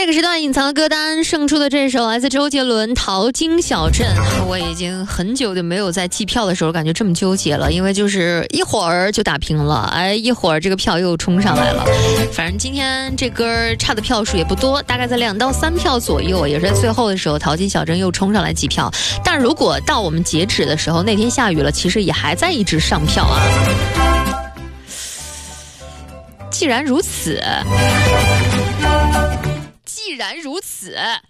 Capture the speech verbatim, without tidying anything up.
个时段隐藏的歌单胜出的这首来自周杰伦《淘金小镇》，我已经很久就没有在计票的时候感觉这么纠结了，因为就是一会儿就打平了，哎，一会儿这个票又冲上来了。反正今天这歌差的票数也不多，大概在两到三票左右，也是在最后的时候《淘金小镇》又冲上来几票。但如果到我们截止的时候，那天下雨了，其实也还在一直上票啊。既然如此，既然如此，